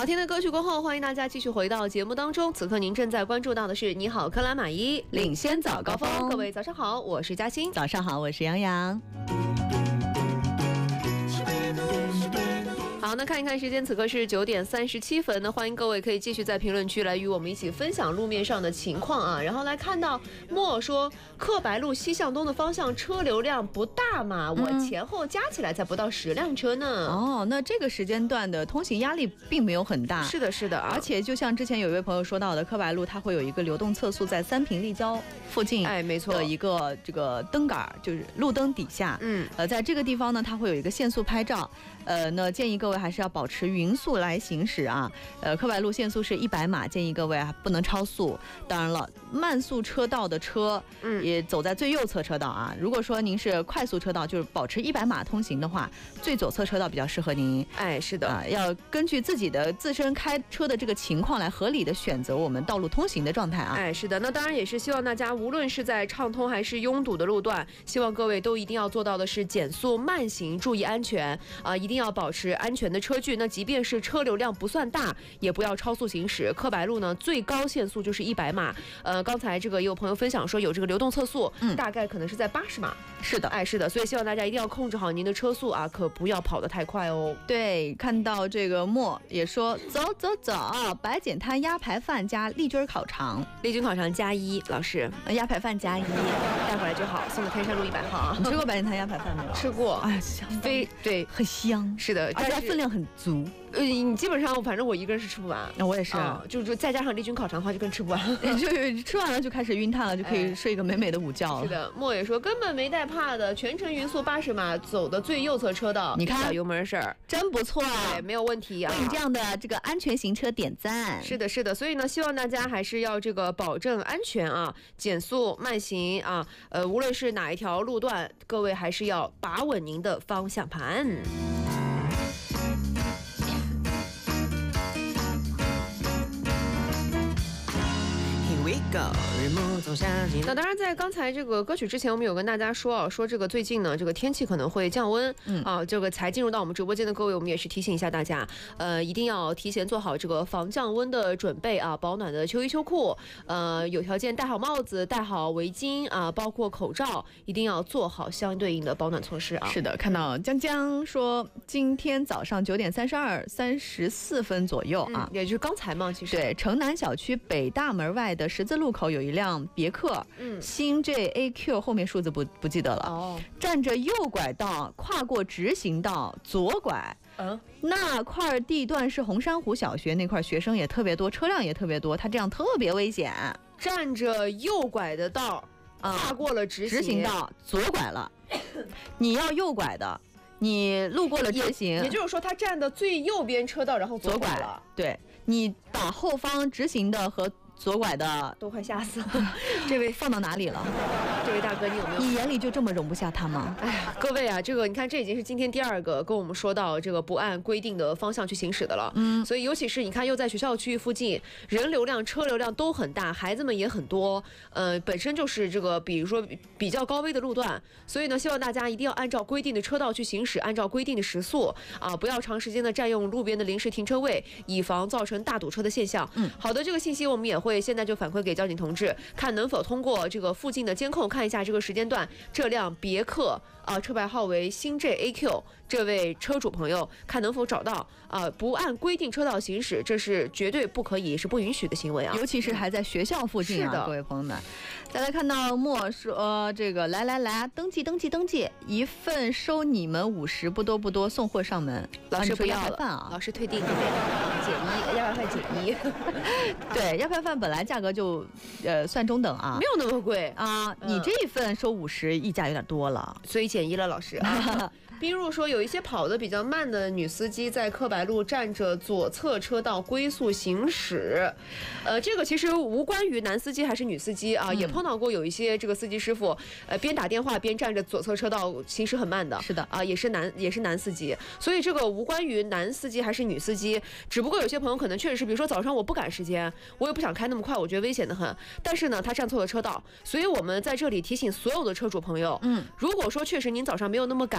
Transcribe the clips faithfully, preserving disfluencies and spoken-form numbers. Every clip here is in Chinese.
好听的歌曲过后，欢迎大家继续回到节目当中。此刻您正在关注到的是《你好，克拉玛依》领先早高峰。各位早上好，我是嘉欣。 早上好，我是杨洋。 好，那看一看时间，此刻是九点三十七分。那欢迎各位可以继续在评论区来与我们一起分享路面上的情况啊。然后来看到莫说，克白路西向东的方向车流量不大嘛，我前后加起来才不到十辆车呢。 哦，那这个时间段的通行压力并没有很大。 是的，是的， 而且就像之前有一位朋友说到的，克白路它会有一个流动测速在三平立交附近， 哎，没错的一个这个灯杆，就是路灯底下， 嗯， 呃，在这个地方呢，它会有一个限速拍照，呃，那建议各位还是要保持匀速来行驶啊。呃，克白路限速是一百码，建议各位啊不能超速。当然了，慢速车道的车，嗯，也走在最右侧车道啊。如果说您是快速车道，就是保持一百码通行的话，最左侧车道比较适合您。 哎，是的， 啊，要根据自己的自身开车的这个情况来合理的选择我们道路通行的状态啊。 哎，是的，那当然也是希望大家无论是在畅通还是拥堵的路段，希望各位都一定要做到的是减速慢行，注意安全啊，一定要保持安全的车距。那即便是车流量不算大，也不要超速行驶。克白路呢，最高限速就是一百码。呃，刚才这个也有朋友分享说有这个流动测速，嗯，大概可能是在八十码。 是的， 哎，是的，所以希望大家一定要控制好您的车速啊，可不要跑得太快哦。 对，看到这个莫也说走走走，白碱滩鸭排饭加丽君烤肠， 丽君烤肠加一，老师， 鸭排饭加一， 带回来就好，送到天山路一百号。 你吃过白碱滩鸭排饭没有？ 吃过， 哎，香， 非对， 很香， 是的， 而且分量很足。 呃，你基本上，反正我一个人是吃不完。 那我也是， 啊，就再加上丽君烤肠的话，就更吃不完。 就吃完了就开始晕碳了，就可以睡一个美美的午觉了。 是的，莫也说根本没带怕的，全程匀速八十码，走的最右侧车道。 你看小油门事儿， 真不错， 对，没有问题啊。 为你这样的这个安全行车点赞。 是的，是的，所以呢，希望大家还是要这个保证安全啊，减速慢行啊，呃，无论是哪一条路段，各位还是要把稳您的方向盘。那当然，在刚才这个歌曲之前，我们有跟大家说啊，说这个最近呢，这个天气可能会降温，嗯啊，这个才进入到我们直播间的各位，我们也是提醒一下大家，呃，一定要提前做好这个防降温的准备啊，保暖的秋衣秋裤，呃，有条件戴好帽子，戴好围巾啊，包括口罩，一定要做好相对应的保暖措施啊。 是的，看到江江说，今天早上九点三十二三十四分左右啊， 嗯，也就是刚才嘛，其实对，城南小区北大门外的十字路口有一辆别克，嗯，新 J A Q 后面数字不不记得了，哦，站着右拐道，跨过直行道，左拐。嗯，那块地段是红珊瑚小学那块，学生也特别多，车辆也特别多，他这样特别危险。 站着右拐的道，跨过了直行直行道，左拐了。你要右拐的，你路过了直行， 也, 也就是说，他站的最右边车道，然后左拐了。 对，你把后方直行的和左拐的都快吓死了。这位放到哪里了？ 这位大哥，你有没有？ 你眼里就这么容不下他吗？ 哎呀，各位啊，这个你看，这已经是今天第二个跟我们说到这个不按规定的方向去行驶的了。嗯，所以尤其是你看，又在学校区域附近，人流量、车流量都很大，孩子们也很多。呃，本身就是这个，比如说比较高危的路段，所以呢，希望大家一定要按照规定的车道去行驶，按照规定的时速啊，不要长时间的占用路边的临时停车位，以防造成大堵车的现象。嗯，好的，这个信息我们也会现在就反馈给交警同志，看能否通过这个附近的监控看一下这个时间段，这辆别克啊，车牌号为新 J A Q， 这位车主朋友看能否找到啊，不按规定车道行驶，这是绝对不可以，是不允许的行为啊！ 尤其是还在学校附近啊， 是的， 各位朋友们。再来看到莫说、呃、这个来来来，登记登记登记，一份收你们五十，不多不多，送货上门。 老师不要了啊， 老师退订，减一，鸭排饭减一。 对，鸭排饭本来价格就呃算中等啊， 没有那么贵啊，你这一份收五十，溢价有点多了， 所以减一了，老师啊。冰入说，有一些跑得比较慢的女司机在克白路站着左侧车道龟速行驶，呃，这个其实无关于男司机还是女司机啊，嗯、也碰到过有一些这个司机师傅，呃，边打电话边站着左侧车道行驶很慢的， 是的啊，也是男也是男司机，所以这个无关于男司机还是女司机，只不过有些朋友可能确实是，比如说早上我不赶时间，我也不想开那么快，我觉得危险的很，但是呢，他站错了车道，所以我们在这里提醒所有的车主朋友，嗯，如果说确实您早上没有那么赶，您的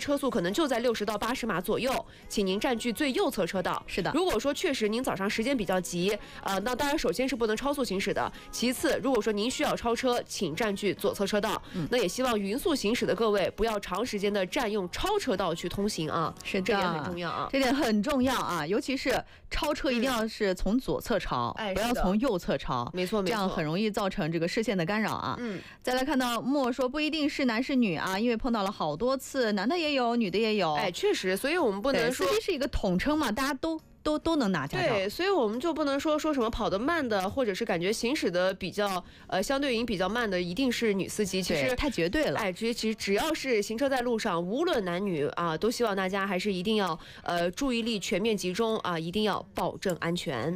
车速可能就在六十到八十码左右，请您占据最右侧车道。 是的， 如果说确实您早上时间比较急，呃，那当然首先是不能超速行驶的。其次，如果说您需要超车，请占据左侧车道。嗯，那也希望匀速行驶的各位不要长时间的占用超车道去通行啊， 是这点很重要啊， 这点很重要啊，尤其是超车一定要是从左侧超， 嗯、 不要从右侧超， 没错没错， 这样很容易造成这个视线的干扰啊。 嗯， 再来看到莫说不一定是男是女啊，因为碰到了好多次，男的也有，女的也有。 哎，确实，所以我们不能说司机是一个统称嘛，大家都。都都能拿驾照， 对，所以我们就不能说说什么跑得慢的，或者是感觉行驶的比较呃相对于比较慢的，一定是女司机。其实太绝对了。 哎，其实只要是行车在路上，无论男女啊，都希望大家还是一定要呃注意力全面集中啊，一定要保证安全。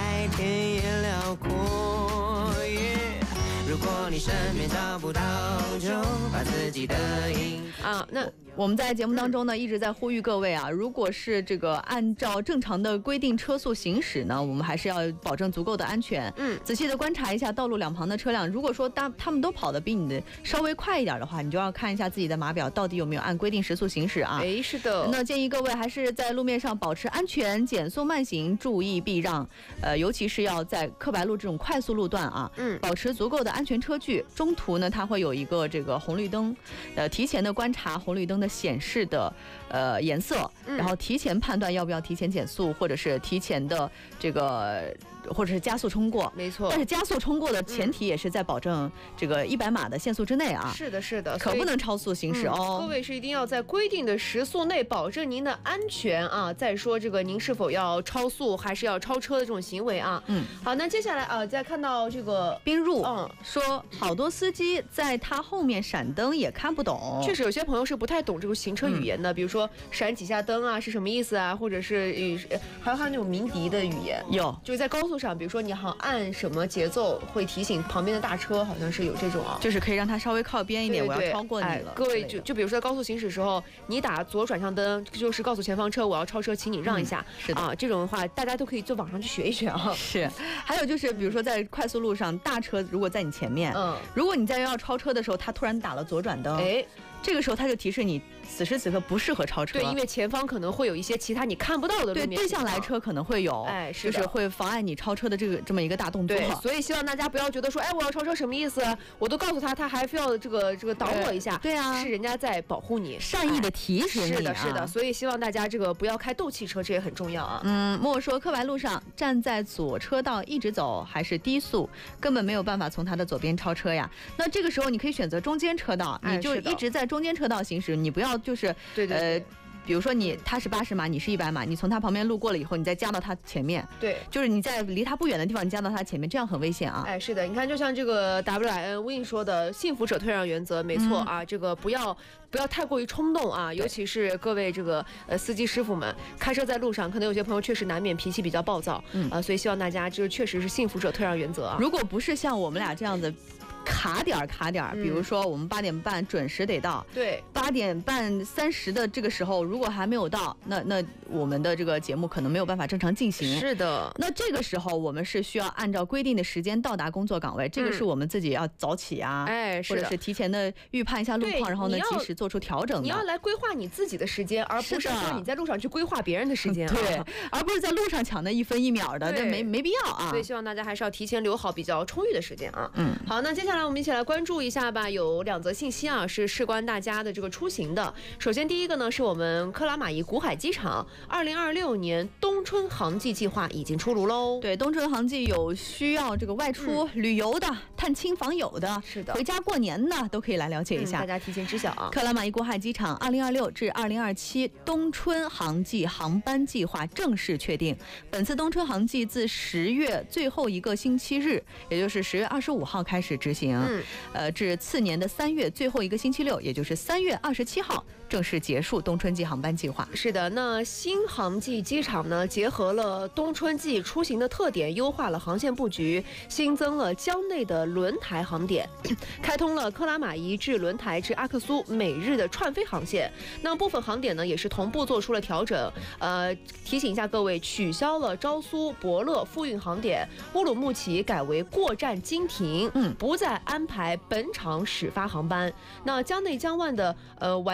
如果你身边找不到，就把自己的影啊，那我们在节目当中呢，一直在呼吁各位啊，如果是这个按照正常的规定车速行驶呢，我们还是要保证足够的安全。嗯，仔细的观察一下道路两旁的车辆，如果说大他们都跑得比你的稍微快一点的话，你就要看一下自己的码表到底有没有按规定时速行驶啊。哎，是的。那建议各位还是在路面上保持安全，减速慢行，注意避让。呃，尤其是要在柯白路这种快速路段啊，嗯，保持足够的安全车距。中途呢，它会有一个这个红绿灯，呃，提前的观察红绿灯的显示的呃颜色，然后提前判断要不要提前减速，或者是提前的这个或者是加速冲过。没错，但是加速冲过的前提也是在保证这个一百码的限速之内啊。是的，是的，可不能超速行驶哦。各位是一定要在规定的时速内保证您的安全啊。再说这个您是否要超速还是要超车的这种行为啊。嗯，好，那接下来啊，再看到这个冰入，嗯，说好多司机在他后面闪灯也看不懂。确实有些朋友是不太懂这个行车语言的，嗯、比如说闪几下灯啊是什么意思啊，或者是还有还有那种鸣笛的语言。有，就是在高速上，比如说你好按什么节奏会提醒旁边的大车，好像是有这种啊，就是可以让他稍微靠边一点，对对对，我要超过你了。哎、各位就就比如说在高速行驶的时候，你打左转向灯，就是告诉前方车我要超车，请你让一下。嗯、是的啊，这种的话大家都可以在网上去学一学啊。是，还有就是比如说在快速路上，大车如果在你前面，嗯，如果你在要超车的时候，他突然打了左转灯，哎。这个时候他就提示你，此时此刻不适合超车。对，因为前方可能会有一些其他你看不到的路面。对，对向来车可能会有，哎，是就是会妨碍你超车的这个这么一个大动作。对，所以希望大家不要觉得说，哎，我要超车什么意思？我都告诉他，他还非要这个这个挡我一下。对啊，是人家在保护你，善意的提醒你。是的，是的。所以希望大家这个不要开斗气车，这也很重要啊。嗯，莫说柯白路上站在左车道一直走，还是低速，根本没有办法从他的左边超车呀。那这个时候你可以选择中间车道，你就一直在中间车道行驶，你不要就是对对对呃，比如说你他是八十码，你是一百码，你从他旁边路过了以后，你再加到他前面，对，就是你在离他不远的地方，你加到他前面，这样很危险啊。哎，是的，你看，就像这个 W I N Win 说的，幸福者退让原则，没错啊，嗯、这个不要不要太过于冲动啊，尤其是各位这个呃司机师傅们，开车在路上，可能有些朋友确实难免脾气比较暴躁，嗯啊、呃，所以希望大家就是确实是幸福者退让原则啊。如果不是像我们俩这样子。卡点儿卡点儿，比如说我们八点半准时得到，对，八点半三十的这个时候，如果还没有到，那那我们的这个节目可能没有办法正常进行。是的，那这个时候我们是需要按照规定的时间到达工作岗位，这个是我们自己要早起啊，哎，或者是提前的预判一下路况，然后呢及时做出调整的。你要来规划你自己的时间，而不是说你在路上去规划别人的时间，对，而不是在路上抢那一分一秒的，那没没必要啊。所以希望大家还是要提前留好比较充裕的时间啊。嗯，好，那接下来。我们一起来关注一下吧，有两则信息啊，是事关大家的这个出行的。首先，第一个呢，是我们克拉玛依古海机场二零二六年冬春航季计划已经出炉喽。对，冬春航季有需要这个外出旅游的、嗯、探亲访友的，是的，回家过年的都可以来了解一下。嗯、大家提前知晓啊。克拉玛依古海机场二零二六至二零二七冬春航季航班计划正式确定。本次冬春航季自十月最后一个星期日，也就是十月二十五号开始执行。嗯，呃，至次年的三月最后一个星期六，也就是三月二十七号正式结束冬春季航班计划。是的，那新航季机场呢，结合了冬春季出行的特点，优化了航线布局，新增了江内的轮台航点，开通了克拉玛依至轮台至阿克苏每日的串飞航线。那部分航点呢，也是同步做出了调整。呃，提醒一下各位，取消了昭苏、伯乐复运航点，乌鲁木齐改为过站经停，嗯，不再安排本场始发航班。那江内江万的呃完整航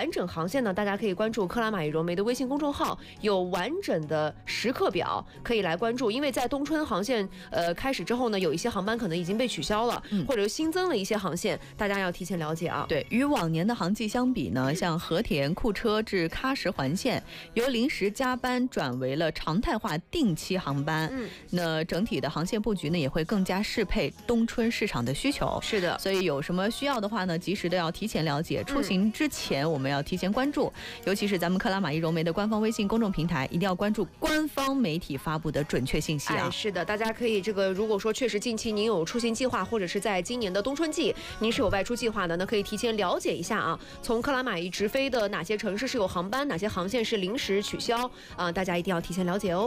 航线呢，大家可以关注克拉玛依柔媒的微信公众号，有完整的时刻表可以来关注。因为在冬春航线呃开始之后呢，有一些航班可能已经被取消了，嗯、或者新增了一些航线，大家要提前了解啊。 对，与往年的航季相比呢，像和田、库车至喀什环线由临时加班转为了常态化定期航班，嗯，那整体的航线布局呢也会更加适配冬春市场的需求。 是的， 所以有什么需要的话呢，及时的要提前了解，出行之前我们要提前关注，嗯、尤其是咱们克拉玛依柔媒的官方微信公众平台，一定要关注官方媒体发布的准确信息啊。 哎、是的，大家可以这个，如果说确实近期您有出行计划，或者是在今年的冬春季您是有外出计划的，那可以提前了解一下啊。从克拉玛依直飞的哪些城市是有航班，哪些航线是临时取消啊、呃？大家一定要提前了解哦。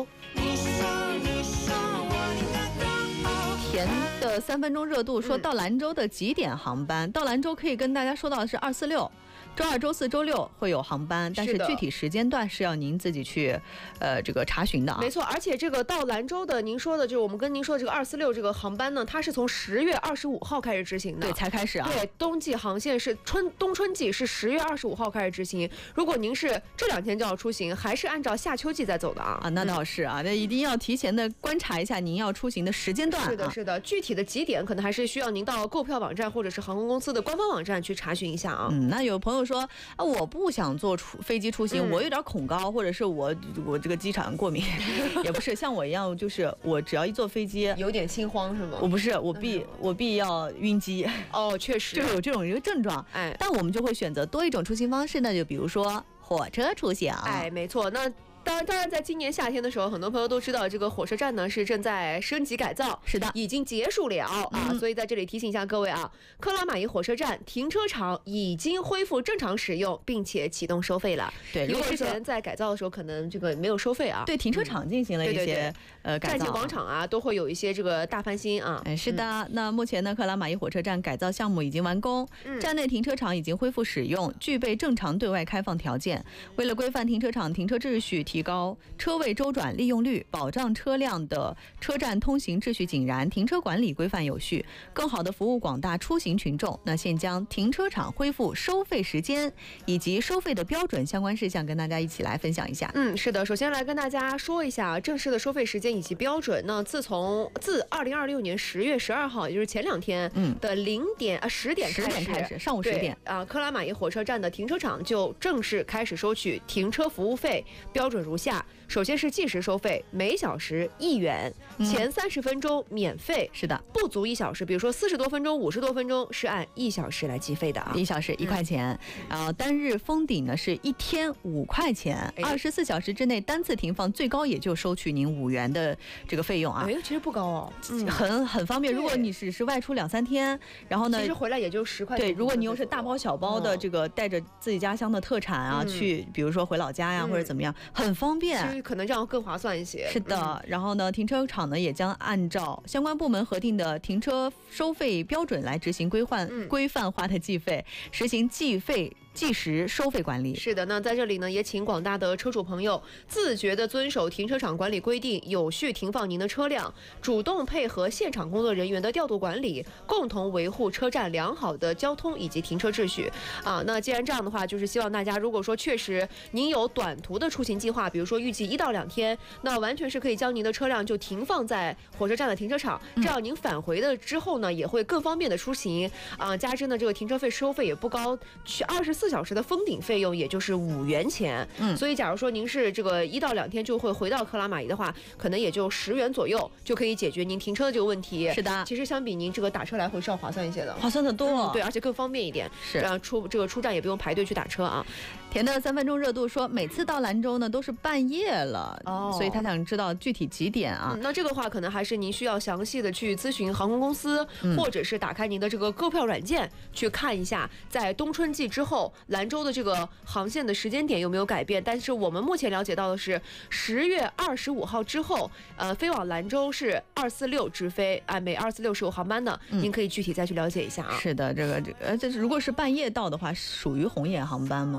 甜的三分钟热度说到兰州的几点航班？嗯、到兰州可以跟大家说到的是二四六。周二、周四周六会有航班，但是具体时间段是要您自己去，呃，这个查询的啊。 没错，而且这个到兰州的，您说的就是我们跟您说的这个二四六这个航班呢，它是从十月二十五号开始执行的， 对，才开始啊。 对，冬季航线是春冬春季是十月二十五号开始执行。如果您是这两天就要出行，还是按照夏秋季在走的啊？ 啊，那倒是啊，那、嗯、一定要提前的观察一下您要出行的时间段、啊。 是的，是的，具体的几点可能还是需要您到购票网站或者是航空公司的官方网站去查询一下啊。 嗯，那有朋友说啊，我不想坐出飞机出行，嗯、我有点恐高，或者是我我这个机场过敏，也不是像我一样，就是我只要一坐飞机有点心慌是吗？ 我不是，我必、嗯、我必要晕机。 哦，确实就是有这种一个症状。哎，但我们就会选择多一种出行方式呢，就比如说火车出行。 哎，没错，那。当然，当然，在今年夏天的时候，很多朋友都知道这个火车站呢是正在升级改造， 是的， 已经结束了啊、嗯。所以在这里提醒一下各位啊，克拉玛依火车站停车场已经恢复正常使用，并且启动收费了。 对， 因为之前在改造的时候可能这个没有收费啊。 对，停车场进行了一些、嗯、对对对呃改造， 站前广场啊都会有一些这个大翻新啊。 哎，是的。嗯、那目前呢，克拉玛依火车站改造项目已经完工，嗯、站内停车场已经恢复使用，具备正常对外开放条件。为了规范停车场停车秩序，提高车位周转利用率，保障车辆的车站通行秩序井然，停车管理规范有序，更好地服务广大出行群众。那现将停车场恢复收费时间以及收费的标准相关事项跟大家一起来分享一下。 嗯，是的，首先来跟大家说一下正式的收费时间以及标准。那自从自二零二六年十月十二号，也就是前两天的零点啊十点开始， 十点开始，上午十点啊，克拉玛依火车站的停车场就正式开始收取停车服务费，标准如下。首先是计时收费，每小时一元，前三十分钟免费。 是的， 不足一小时，比如说四十多分钟、五十多分钟是按一小时来计费的啊。 一小时一块钱，然后、嗯、单日封顶呢是一天五块钱，二十四小时之内单次停放最高也就收取您五元的这个费用啊。 哎，其实不高哦， 嗯、很很方便。如果你只是外出两三天，然后呢， 其实回来也就十块钱。 对，如果你又是大包小包的这个带着自己家乡的特产啊、嗯、去，比如说回老家呀、嗯、或者怎么样，很方便。 其实可能这样更划算一些。 是的，嗯、然后呢，停车场呢也将按照相关部门核定的停车收费标准来执行规范、嗯、规范化的计费，实行计费计时收费管理。 是的，那在这里呢，也请广大的车主朋友自觉地遵守停车场管理规定，有序停放您的车辆，主动配合现场工作人员的调度管理，共同维护车站良好的交通以及停车秩序啊。那既然这样的话，就是希望大家如果说确实您有短途的出行计划，比如说预计一到两天，那完全是可以将您的车辆就停放在火车站的停车场，这样您返回的之后呢，也会更方便的出行啊。加之呢，这个停车费收费也不高，去二十四小时的封顶费用也就是五元钱。嗯，所以假如说您是这个一到两天就会回到克拉玛依的话，可能也就十元左右就可以解决您停车的这个问题。 是的， 其实相比您这个打车来回是要划算一些的， 划算的多、 嗯。对，而且更方便一点。 是， 然后出这个出站也不用排队去打车啊。 甜的三分钟热度说，每次到兰州呢都是半夜了，哦，所以他想知道具体几点啊？ 嗯、那这个话可能还是您需要详细的去咨询航空公司，嗯、或者是打开您的这个购票软件去看一下，在冬春季之后，兰州的这个航线的时间点有没有改变。但是我们目前了解到的是，十月二十五号之后，呃，飞往兰州是二四六直飞，啊、呃，每二四六是有航班的，嗯、您可以具体再去了解一下啊。 是的，这个这个，呃，这如果是半夜到的话，属于红眼航班吗？ 嗯，因为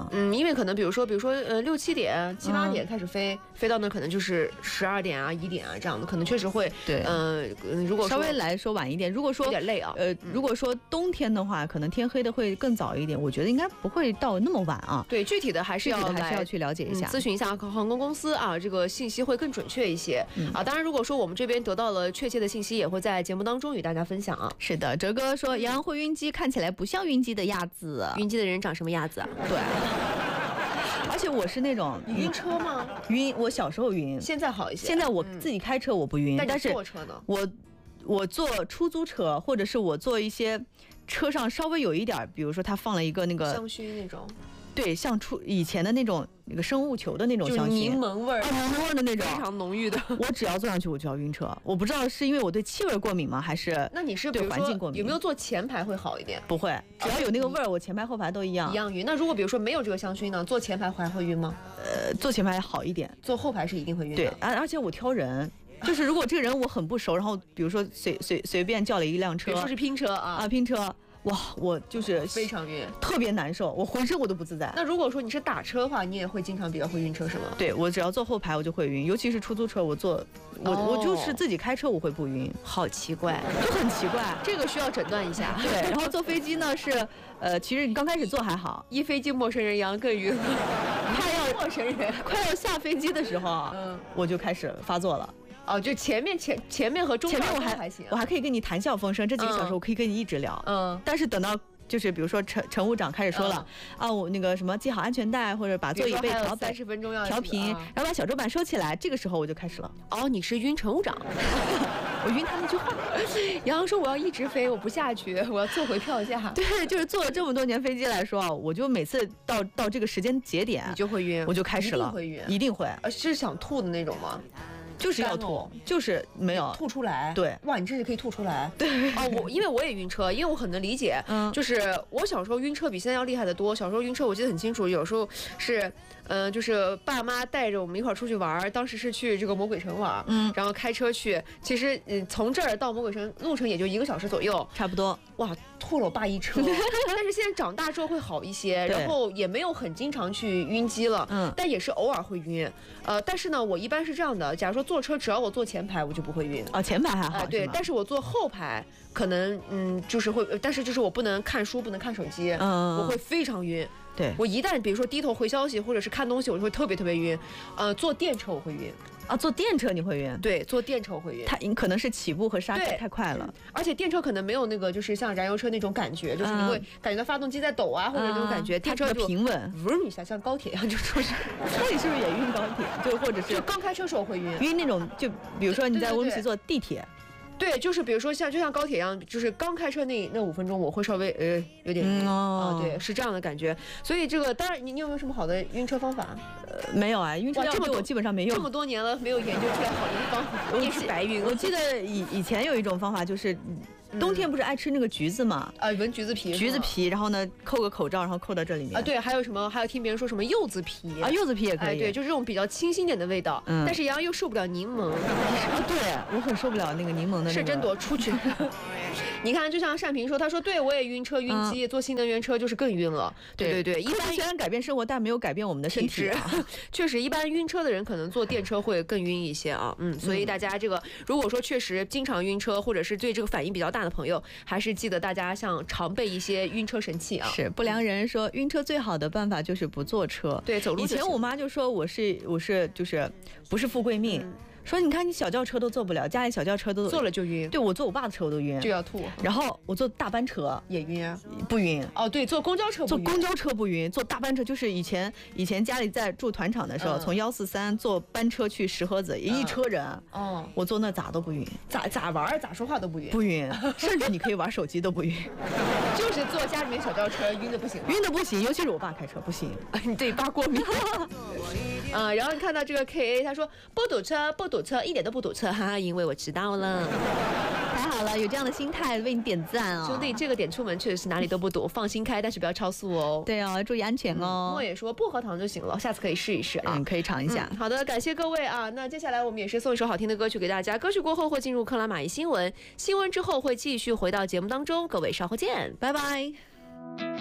为可能比如说比如说呃六七点七八点开始飞，嗯、飞到那可能就是十二点啊一点啊这样的，可能确实会对， 嗯、呃，如果稍微来说晚一点，如果说有点累啊， 呃，如果说冬天的话，可能天黑的会更早一点，我觉得应该不会到那么晚啊。 对，具体的还是要还是要去了解一下， 嗯、咨询一下航空公司啊，这个信息会更准确一些、嗯、啊。当然，如果说我们这边得到了确切的信息，也会在节目当中与大家分享啊。 是的，哲哥说杨洋会晕机，看起来不像晕机的样子。 晕机的人长什么样子啊？ 对。而且我是那种你晕车吗？ 晕，我小时候晕， 现在好一些。 现在我自己开车我不晕， 嗯、 但是坐车呢？ 我我坐出租车，或者是我坐一些车上稍微有一点，比如说他放了一个那个香薰那种。 对，像出以前的那种那个生物球的那种香薰， 柠檬味儿， 柠檬味的那种， 非常浓郁的。 我只要坐上去我就要晕车，我不知道是因为我对气味过敏吗，还是那你是对环境过敏？ 有没有坐前排会好一点？ 不会，只要有那个味儿，我前排后排都一样。 一样晕。那如果比如说没有这个香薰呢，坐前排还会晕吗？ 呃，坐前排好一点， 坐后排是一定会晕的。 对，而而且我挑人。就是如果这个人我很不熟，然后比如说随随随便叫了一辆车， 比如说是拼车啊啊拼车。哇，我就是非常晕， 特别难受，我浑身我都不自在。 那如果说你是打车的话，你也会经常比较会晕车是吗？ 对，我只要坐后排我就会晕，尤其是出租车，我坐我、哦、我就是自己开车我会不晕， 好奇怪， 就很奇怪， 这个需要诊断一下。 对，然后坐飞机呢是，呃，其实你刚开始坐还好， 一飞机陌生人杨更晕了， 快要陌生人快要下飞机的时候，嗯，我就开始发作了。 哦，就前面前前面和中前面我还还行， 我还可以跟你谈笑风生，这几个小时我可以跟你一直聊，嗯，但是等到。就是比如说乘乘务长开始说了、嗯、啊，我那个什么系好安全带，或者把座椅背调三十分钟要调平， 啊、 然后把小桌板收起来，这个时候我就开始了。 哦，你是晕乘务长， 我晕他那句话。 杨洋说我要一直飞，我不下去，我要坐回票价。 对，就是坐了这么多年飞机来说，我就每次到到这个时间节点， 你就会晕， 我就开始了， 一定会晕， 一定会。 呃，是想吐的那种吗？ 就是要吐，就是没有吐出来。 对， 哇，你这是可以吐出来。 对， 哦，我因为我也晕车，因为我很能理解。嗯，就是我小时候晕车比现在要厉害得多。小时候晕车我记得很清楚，有时候是，嗯、呃，就是爸妈带着我们一块儿出去玩，当时是去这个魔鬼城玩，嗯，然后开车去，其实嗯从这儿到魔鬼城路程也就一个小时左右， 差不多。 哇，吐了我爸一车。但是现在长大之后会好一些，然后也没有很经常去晕机了，嗯，但也是偶尔会晕。呃，但是呢，我一般是这样的，假如说坐车，只要我坐前排，我就不会晕。 哦，前排还好。 呃、对，但是我坐后排，可能嗯，就是会，但是就是我不能看书，不能看手机，嗯，我会非常晕。 对， 我一旦比如说低头回消息，或者是看东西，我就会特别特别晕。呃，坐电车我会晕。 啊，坐电车你会晕？ 对，坐电车我会晕。 它可能是起步和刹车太快了， 而且电车可能没有那个就是像燃油车那种感觉，就是你会感觉到发动机在抖啊，或者那种感觉。电车就平稳， 嗡一下，像高铁一样就出去。 那你是不是也晕高铁？就或者是就刚开车时候会晕， 晕那种就比如说你在乌鲁木齐坐地铁。 对，就是比如说像就像高铁一样，就是刚开车那那五分钟，我会稍微呃有点晕、嗯、哦，对，是这样的感觉。所以这个当然你你有没有什么好的晕车方法？ 呃，没有啊，晕车药对我基本上没用。 这么多年了，没有研究出来好的方法，我也是白晕。 我记得以以前有一种方法就是。冬天不是爱吃那个橘子嘛？ 啊，闻橘子皮， 橘子皮，然后呢扣个口罩，然后扣到这里面。 啊，对，还有什么？还有听别人说什么柚子皮啊，柚子皮也可以。 哎，对，就这种比较清新点的味道。嗯，但是杨洋又受不了柠檬。 啊，对我很受不了那个柠檬的。 是真多，出去。你看，就像单平说，他说对我也晕车晕机，坐新能源车就是更晕了。对对对，一般虽然改变生活，但没有改变我们的身体。 确实，一般晕车的人可能坐电车会更晕一些啊。嗯，所以大家这个如果说确实经常晕车，或者是对这个反应比较大的朋友，还是记得大家像常备一些晕车神器啊。 是不良人说晕车最好的办法就是不坐车。 对，走路。 以前我妈就说我是我是就是不是富贵命。嗯，说你看你小轿车都坐不了，家里小轿车都坐了就晕。 对，我坐我爸的车我都晕， 就要吐。 然后我坐大班车也晕啊？ 不晕。 哦，对，坐公交车不晕。 坐公交车不晕，坐大班车就是以前以前家里在住团场的时候，嗯、从幺四三坐班车去石河子，嗯、一车人，哦、嗯，我坐那咋都不晕， 咋咋玩咋说话都不晕， 不晕，甚至你可以玩手机都不晕， 就是坐家里面小轿车晕的不行， 晕的不行，尤其是我爸开车不行， 你对爸过敏。嗯，然后你看到这个 K A， 他说不堵车不堵车，一点都不堵车，哈哈，因为我迟到了。 太好了，有这样的心态，为你点赞哦， 兄弟，这个点出门确实是哪里都不堵，放心开，但是不要超速哦。 对哦，注意安全哦。 莫、嗯、也说薄荷糖就行了，下次可以试一试啊， 嗯，可以尝一下、 嗯。好的，感谢各位啊，那接下来我们也是送一首好听的歌曲给大家，歌曲过后会进入克拉玛依新闻，新闻之后会继续回到节目当中，各位稍后见，拜拜。